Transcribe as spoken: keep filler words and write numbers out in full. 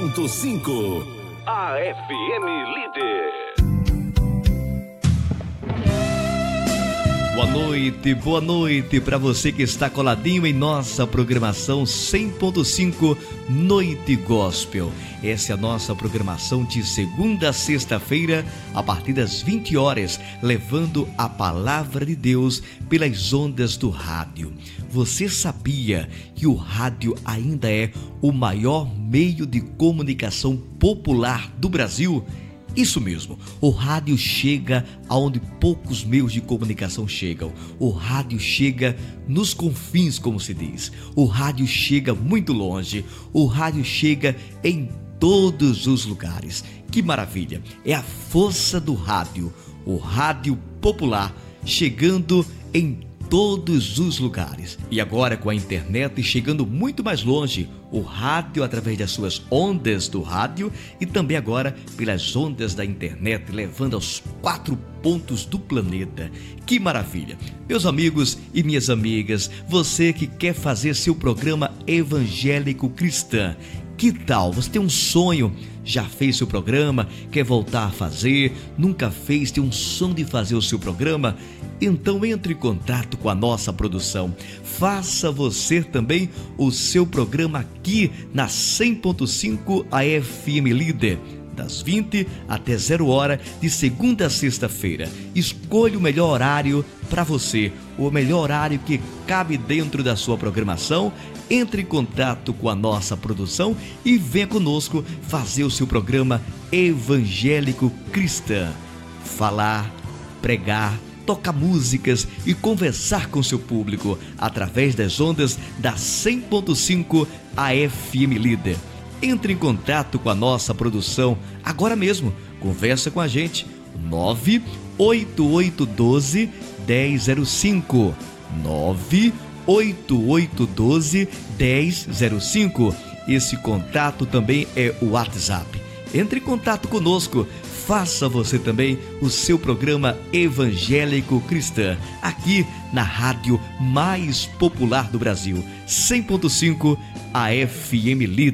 ponto cinco. A F M Líder. Boa noite, boa noite para você que está coladinho em nossa programação cem ponto cinco Noite Gospel. Essa é a nossa programação de segunda a sexta-feira, a partir das vinte horas, levando a palavra de Deus pelas ondas do rádio. Você sabia que o rádio ainda é o maior meio de comunicação popular do Brasil? Isso mesmo, o rádio chega aonde poucos meios de comunicação chegam. O rádio chega nos confins, como se diz. O rádio chega muito longe. O rádio chega em todos os lugares. Que maravilha! É a força do rádio. O rádio popular chegando em todos os lugares. E agora com a internet chegando muito mais longe, o rádio através das suas ondas do rádio e também agora pelas ondas da internet, levando aos quatro pontos do planeta. Que maravilha! Meus amigos e minhas amigas, você que quer fazer seu programa evangélico cristã, que tal? Você tem um sonho, já fez seu programa, quer voltar a fazer, nunca fez, tem um sonho de fazer o seu programa? Então entre em contato com a nossa produção. Faça você também o seu programa aqui na cem ponto cinco A F M Líder, das vinte até zero hora, de segunda a sexta-feira. Escolha o melhor horário para você, o melhor horário que cabe dentro da sua programação. Entre em contato com a nossa produção e venha conosco fazer o seu programa evangélico cristã. Falar, pregar, tocar músicas e conversar com seu público através das ondas da cem ponto cinco A F M Líder. Entre em contato com a nossa produção agora mesmo. Conversa com a gente. nove oito oito um dois, um zero zero cinco. nove oito oito um dois, um zero zero cinco. Esse contato também é o WhatsApp. Entre em contato conosco. Faça você também o seu programa evangélico cristã, aqui na rádio mais popular do Brasil, cem ponto cinco A F M Líder.